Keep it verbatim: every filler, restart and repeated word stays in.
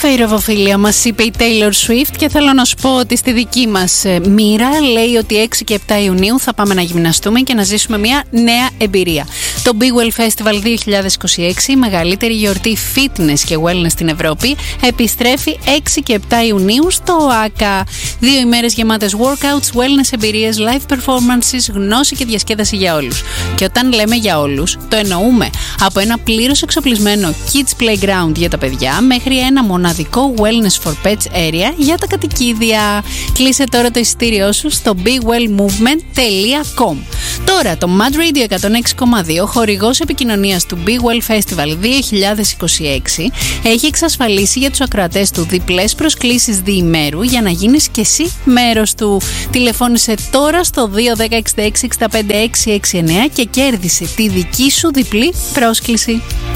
Φεϊροβοφίλια μας είπε η Taylor Swift και θέλω να σου πω ότι στη δική μας μοίρα λέει ότι έξι και επτά Ιουνίου θα πάμε να γυμναστούμε και να ζήσουμε μια νέα εμπειρία. Το Big Well Festival δύο χιλιάδες είκοσι έξι, η μεγαλύτερη γιορτή fitness και wellness στην Ευρώπη, επιστρέφει έξι και επτά Ιουνίου στο ΟΑΚΑ. Δύο ημέρες γεμάτες workouts, wellness εμπειρίες, live performances, γνώση και διασκέδαση για όλους. Και όταν λέμε για όλους, το εννοούμε από ένα πλήρως εξοπλισμένο kids playground για τα παιδιά μέχρι ένα μοναδικό wellness for pets area για τα κατοικίδια. Κλείσε τώρα το εισιτήριό σου στο big well movement τελεία com. Τώρα το Mad Radio εκατόν έξι κόμμα δύο, χορηγός επικοινωνίας του Big Well Festival δύο χιλιάδες είκοσι έξι, έχει εξασφαλίσει για τους ακροατές του διπλές προσκλήσεις διημέρου για να γίνεις και εσύ μέρος του. Τηλεφώνησε τώρα στο δύο ένα μηδέν έξι έξι έξι πέντε έξι έξι εννέα και κέρδισε τη δική σου διπλή πρόσκληση.